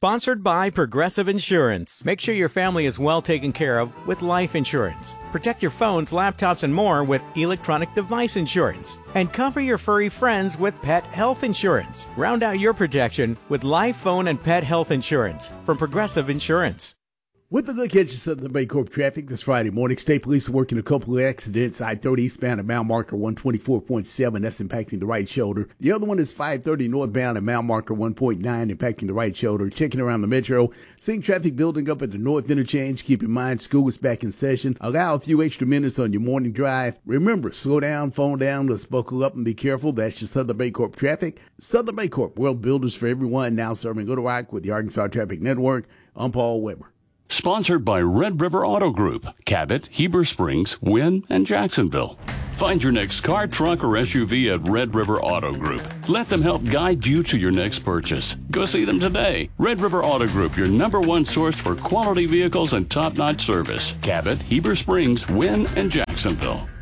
Sponsored by Progressive Insurance. Make sure your family is well taken care of with life insurance. Protect your phones, laptops, and more with electronic device insurance. And cover your furry friends with pet health insurance. Round out your protection with life, phone, and pet health insurance from Progressive Insurance. With a look at your Southern Baycorp traffic this Friday morning, state police are working a couple of accidents. I-30 eastbound at mile marker 124.7, that's impacting the right shoulder. The other one is 530 northbound at mile marker 1.9, impacting the right shoulder. Checking around the metro, seeing traffic building up at the north interchange. Keep in mind, school is back in session. Allow a few extra minutes on your morning drive. Remember, slow down, phone down, let's buckle up and be careful. That's your Southern Baycorp traffic. Southern Baycorp, world builders for everyone, now serving Little Rock with the Arkansas Traffic Network. I'm Paul Weber. Sponsored by Red River Auto Group, Cabot, Heber Springs, Wynn, and Jacksonville. Find your next car, truck, or SUV at Red River Auto Group. Let them help guide you to your next purchase. Go see them today. Red River Auto Group, your #1 source for quality vehicles and top-notch service. Cabot, Heber Springs, Wynn, and Jacksonville.